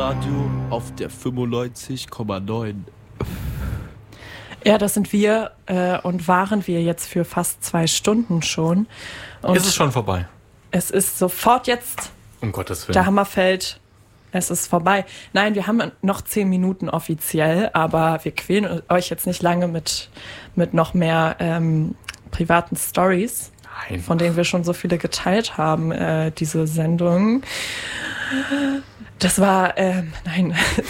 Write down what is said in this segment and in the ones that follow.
Radio auf der 95,9. Ja, das sind wir und waren wir jetzt für fast 2 Stunden schon. Und ist es schon vorbei? Es ist sofort jetzt, um Gottes Willen, der Hammer fällt. Es ist vorbei. Nein, wir haben noch 10 Minuten offiziell, aber wir quälen euch jetzt nicht lange mit noch mehr privaten Stories, von denen wir schon so viele geteilt haben, diese Sendung. Das war, nein,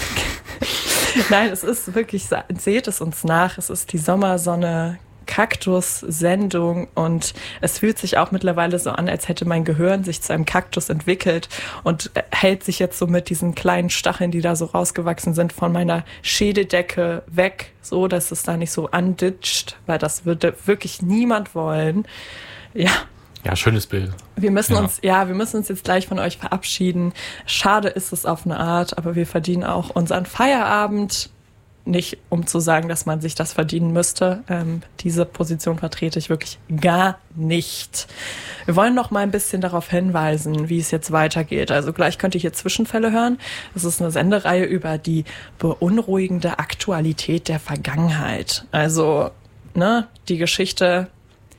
nein, es ist wirklich, seht es uns nach, es ist die Sommersonne Kaktus-Sendung und es fühlt sich auch mittlerweile so an, als hätte mein Gehirn sich zu einem Kaktus entwickelt und hält sich jetzt so mit diesen kleinen Stacheln, die da so rausgewachsen sind, von meiner Schädeldecke weg, so dass es da nicht so anditscht, weil das würde wirklich niemand wollen. Ja. Ja, schönes Bild. Wir müssen uns jetzt gleich von euch verabschieden. Schade ist es auf eine Art, aber wir verdienen auch unseren Feierabend. Nicht, um zu sagen, dass man sich das verdienen müsste. Diese Position vertrete ich wirklich gar nicht. Wir wollen noch mal ein bisschen darauf hinweisen, wie es jetzt weitergeht. Also gleich könnt ihr hier Zwischenfälle hören. Das ist eine Sendereihe über die beunruhigende Aktualität der Vergangenheit. Also, die Geschichte,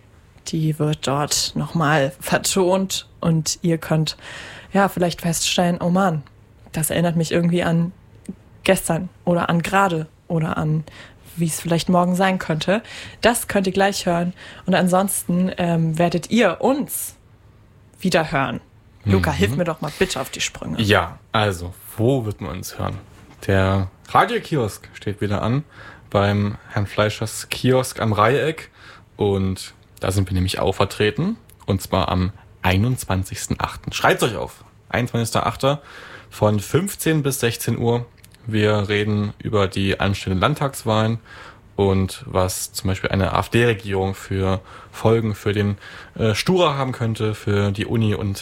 die wird dort noch mal vertont und ihr könnt vielleicht feststellen, oh Mann, das erinnert mich irgendwie an gestern oder an gerade oder an, wie es vielleicht morgen sein könnte. Das könnt ihr gleich hören. Und ansonsten werdet ihr uns wieder hören. Luca, hilf mir doch mal bitte auf die Sprünge. Ja, also, wo wird man uns hören? Der Radiokiosk steht wieder an beim Herrn Fleischers Kiosk am Dreieck. Und da sind wir nämlich auch vertreten. Und zwar am 21.08. Schreibt's euch auf. 21.08. von 15 bis 16 Uhr. Wir reden über die anstehenden Landtagswahlen und was zum Beispiel eine AfD-Regierung für Folgen für den Stura haben könnte, für die Uni und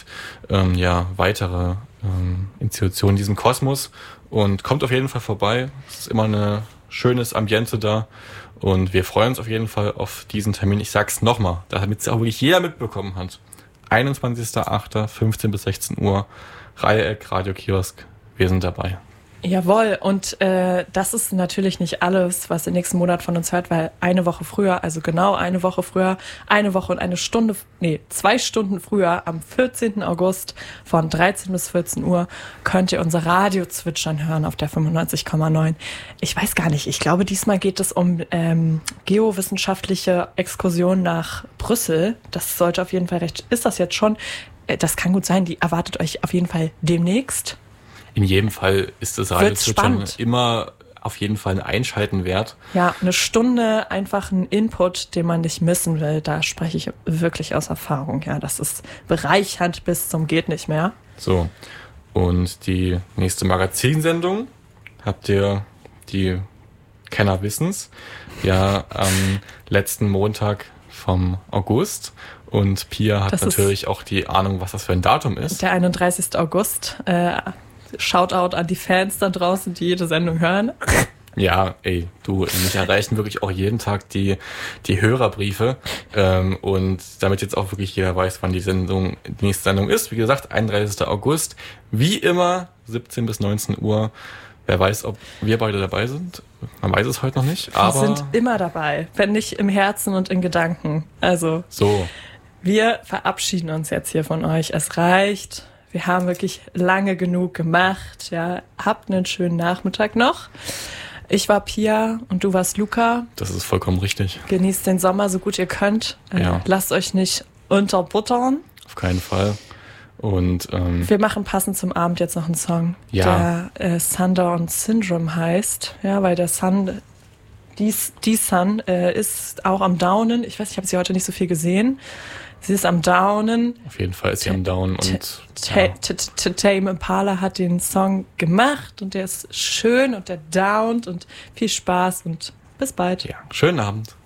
weitere Institutionen in diesem Kosmos. Und kommt auf jeden Fall vorbei. Es ist immer ein schönes Ambiente da. Und wir freuen uns auf jeden Fall auf diesen Termin. Ich sag's nochmal, damit es auch wirklich jeder mitbekommen hat. 21.08., 15 bis 16 Uhr, Dreieck, Radiokiosk. Wir sind dabei. Jawohl, und das ist natürlich nicht alles, was im nächsten Monat von uns hört, weil eine Woche früher, also genau eine Woche früher, 2 Stunden früher, am 14. August von 13 bis 14 Uhr, könnt ihr unser Radio zwitschern hören auf der 95,9. Ich weiß gar nicht, ich glaube, diesmal geht es um geowissenschaftliche Exkursion nach Brüssel. Das sollte auf jeden Fall ist das jetzt schon? Das kann gut sein, die erwartet euch auf jeden Fall demnächst. In jedem Fall ist das Radio-Zwitschern immer auf jeden Fall ein Einschalten wert. Ja, eine Stunde einfach ein Input, den man nicht missen will. Da spreche ich wirklich aus Erfahrung. Ja, das ist bereichernd bis zum geht nicht mehr. So, und die nächste Magazinsendung habt ihr, die Kenner wissen's, ja am letzten Montag vom August. Und Pia hat natürlich auch die Ahnung, was das für ein Datum ist. Der 31. August. Shoutout an die Fans da draußen, die jede Sendung hören. Ja, mich erreichen wirklich auch jeden Tag die Hörerbriefe. Und damit jetzt auch wirklich jeder weiß, wann die nächste Sendung ist. Wie gesagt, 31. August. Wie immer, 17 bis 19 Uhr. Wer weiß, ob wir beide dabei sind. Man weiß es heute noch nicht. Aber wir sind immer dabei, wenn nicht im Herzen und in Gedanken. Also, wir verabschieden uns jetzt hier von euch. Es reicht. Wir haben wirklich lange genug gemacht. Ja, habt einen schönen Nachmittag noch. Ich war Pia und du warst Luca. Das ist vollkommen richtig. Genießt den Sommer so gut ihr könnt. Lasst euch nicht unterbuttern. Auf keinen Fall. Und wir machen passend zum Abend jetzt noch einen Song, der Sundown Syndrome heißt. Ja, weil der Sun, die Sun ist auch am Downen. Ich weiß, ich habe sie heute nicht so viel gesehen. Sie ist am Downen. Auf jeden Fall ist sie am Downen. Und Tame Impala hat den Song gemacht und der ist schön und der downt und viel Spaß und bis bald. Ja, schönen Abend.